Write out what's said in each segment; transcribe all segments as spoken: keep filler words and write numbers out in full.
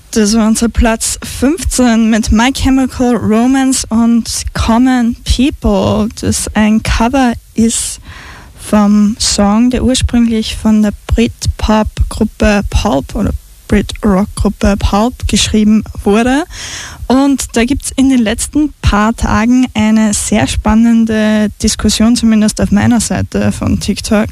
Das war unser Platz fünfzehn mit My Chemical Romance und Common People, das ein Cover ist vom Song, der ursprünglich von der Brit-Pop-Gruppe Pulp oder Brit-Rock-Gruppe Pulp geschrieben wurde. Und da gibt es in den letzten paar Tagen eine sehr spannende Diskussion, zumindest auf meiner Seite von TikTok,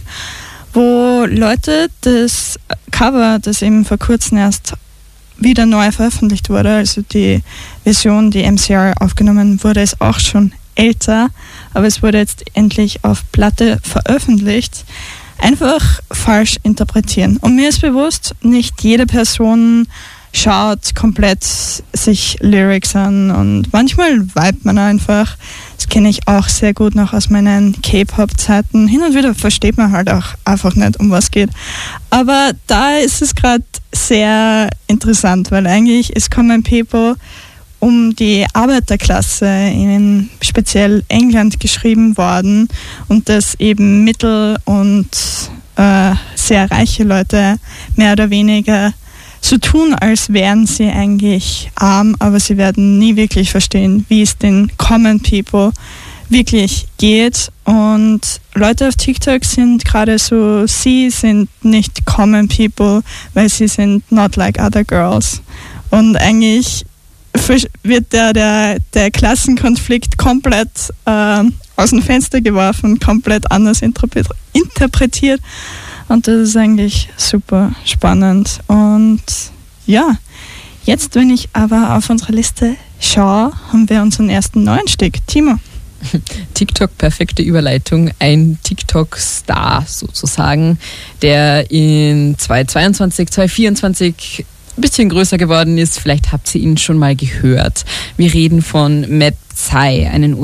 wo Leute das Cover, das eben vor kurzem erst wieder neu veröffentlicht wurde, also die Version, die M C R aufgenommen wurde, ist auch schon älter, aber es wurde jetzt endlich auf Platte veröffentlicht, einfach falsch interpretieren. Und mir ist bewusst, nicht jede Person schaut komplett sich Lyrics an und manchmal vibet man einfach. Das kenne ich auch sehr gut noch aus meinen K-Pop-Zeiten. Hin und wieder versteht man halt auch einfach nicht, um was geht. Aber da ist es gerade sehr interessant, weil eigentlich ist Common People um die Arbeiterklasse in speziell England geschrieben worden und das eben mittel- und äh, sehr reiche Leute mehr oder weniger so tun, als wären sie eigentlich arm, aber sie werden nie wirklich verstehen, wie es den Common People wirklich geht. Und Leute auf TikTok sind gerade so, sie sind nicht Common People, weil sie sind not like other girls. Und eigentlich wird der, der, der Klassenkonflikt komplett äh, aus dem Fenster geworfen, komplett anders interpretiert. Und das ist eigentlich super spannend. Und ja, jetzt, wenn ich aber auf unsere Liste schaue, haben wir unseren ersten neuen Stück. Timo. TikTok, perfekte Überleitung. Ein TikTok-Star sozusagen, der in zweitausendzweiundzwanzig, zweitausendvierundzwanzig ein bisschen größer geworden ist. Vielleicht habt ihr ihn schon mal gehört. Wir reden von Matt Tsai, einen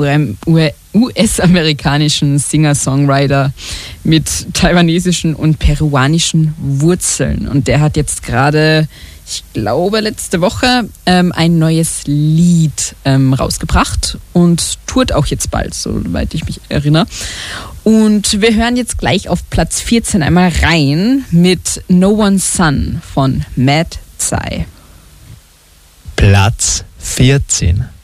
U S-amerikanischen Singer-Songwriter mit taiwanesischen und peruanischen Wurzeln. Und der hat jetzt gerade, ich glaube letzte Woche, ähm, ein neues Lied ähm, rausgebracht und tourt auch jetzt bald, soweit ich mich erinnere. Und wir hören jetzt gleich auf Platz vierzehn einmal rein mit No One's Son von Matt Tsai. Platz vierzehn.